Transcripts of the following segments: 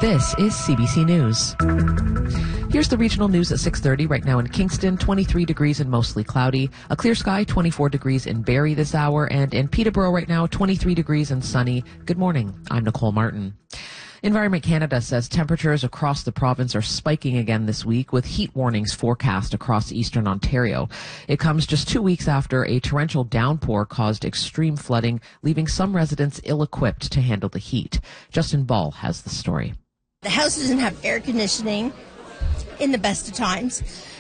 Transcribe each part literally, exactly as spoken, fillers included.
This is C B C News. Here's the regional news at six thirty. Right now in Kingston, twenty-three degrees and mostly cloudy. A clear sky, twenty-four degrees in Barrie this hour. And in Peterborough right now, twenty-three degrees and sunny. Good morning. I'm Nicole Martin. Environment Canada says temperatures across the province are spiking again this week, with heat warnings forecast across eastern Ontario. It comes just two weeks after a torrential downpour caused extreme flooding, leaving some residents ill-equipped to handle the heat. Justin Ball has the story. The house doesn't have air conditioning in the best of times,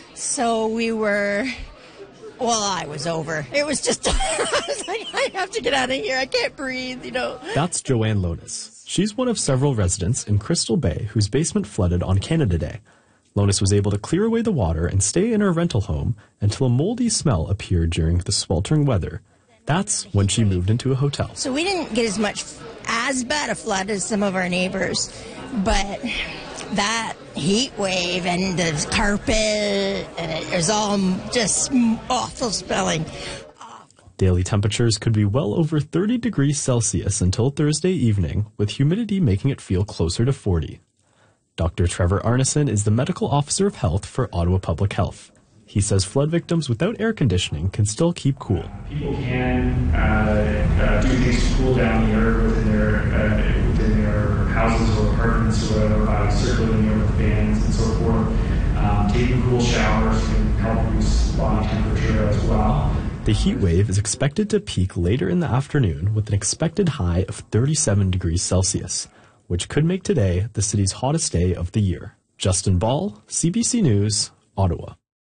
so we were... Well, I was over. It was just, I was like, I have to get out of here. I can't breathe, you know. That's Joanne Lotus. She's one of several residents in Crystal Bay whose basement flooded on Canada Day. Lotus was able to clear away the water and stay in her rental home until a moldy smell appeared during the sweltering weather. That's when she moved into a hotel. So we didn't get as much, as bad a flood as some of our neighbors, but that heat wave and the carpet, and it was all just awful smelling. Daily temperatures could be well over thirty degrees Celsius until Thursday evening, with humidity making it feel closer to forty. Doctor Trevor Arneson is the medical officer of health for Ottawa Public Health. He says flood victims without air conditioning can still keep cool. People can uh, uh, do things to cool down the air within their uh, within their houses or apartments or whatever by circulating air with fans and so forth. Um, taking cool showers can help reduce body temperature as well. The heat wave is expected to peak later in the afternoon with an expected high of thirty-seven degrees Celsius, which could make today the city's hottest day of the year. Justin Ball, C B C News, Ottawa.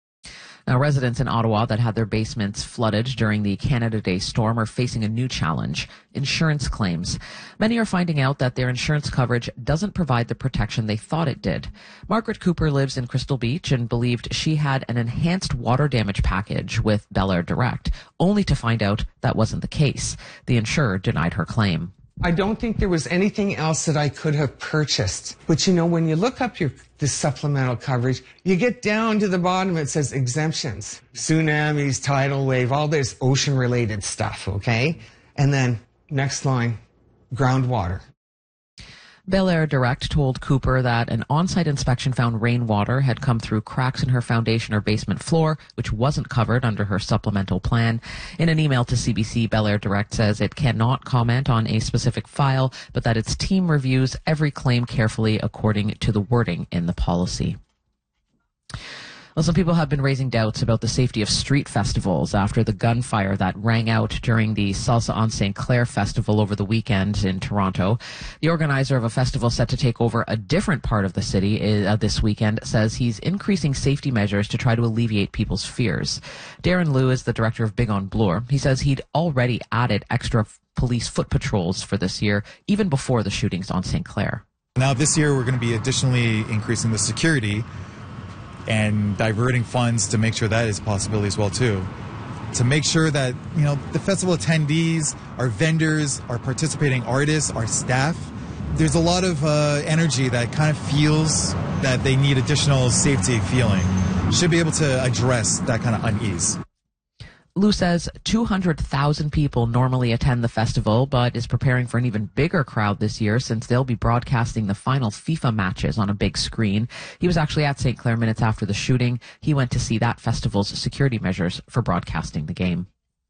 Now, residents in Ottawa that had their basements flooded during the Canada Day storm are facing a new challenge: insurance claims. Many are finding out that their insurance coverage doesn't provide the protection they thought it did. Margaret Cooper lives in Crystal Beach and believed she had an enhanced water damage package with Bel Air Direct, only to find out that wasn't the case. The insurer denied her claim. I don't think there was anything else that I could have purchased. But, you know, when you look up your this supplemental coverage, you get down to the bottom, it says exemptions. Tsunamis, tidal wave, all this ocean-related stuff, okay? And then, next line, groundwater. Bel Air Direct told Cooper that an on-site inspection found rainwater had come through cracks in her foundation or basement floor, which wasn't covered under her supplemental plan. In an email to C B C, Bel Air Direct says it cannot comment on a specific file, but that its team reviews every claim carefully according to the wording in the policy. Well, some people have been raising doubts about the safety of street festivals after the gunfire that rang out during the Salsa on Saint Clair festival over the weekend in Toronto. The organizer of a festival set to take over a different part of the city uh, this weekend says he's increasing safety measures to try to alleviate people's fears. Darren Liu is the director of Big on Bloor. He says he'd already added extra police foot patrols for this year, even before the shootings on Saint Clair. Now this year we're going to be additionally increasing the security and diverting funds to make sure that is a possibility as well too. To make sure that, you know, the festival attendees, our vendors, our participating artists, our staff, there's a lot of uh, energy that kind of feels that they need additional safety feeling. Should be able to address that kind of unease. Lou says two hundred thousand people normally attend the festival, but is preparing for an even bigger crowd this year since they'll be broadcasting the final FIFA matches on a big screen. He was actually at Saint Clair minutes after the shooting. He went to see that festival's security measures for broadcasting the game.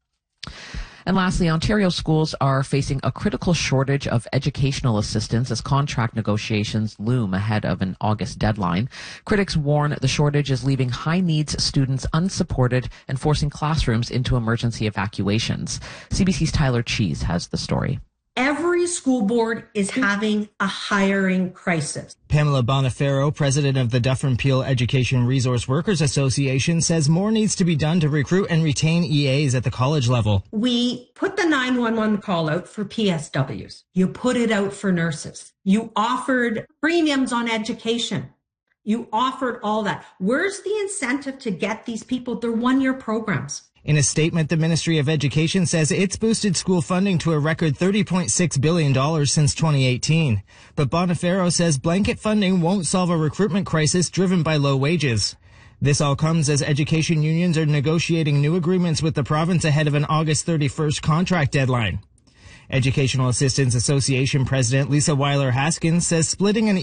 And lastly, Ontario schools are facing a critical shortage of educational assistants as contract negotiations loom ahead of an August deadline. Critics warn the shortage is leaving high-needs students unsupported and forcing classrooms into emergency evacuations. C B C's Tyler Cheese has the story. Every school board is having a hiring crisis. Pamela Bonifero, president of the Dufferin Peel Education Resource Workers Association, says more needs to be done to recruit and retain E As at the college level. We put the nine one one call out for P S Ws. You put it out for nurses. You offered premiums on education. You offered all that. Where's the incentive to get these people? They're one-year programs. In a statement, the Ministry of Education says it's boosted school funding to a record thirty point six billion dollars since twenty eighteen. But Bonifero says blanket funding won't solve a recruitment crisis driven by low wages. This all comes as education unions are negotiating new agreements with the province ahead of an August thirty-first contract deadline. Educational Assistants Association President Lisa Weiler Haskins says splitting an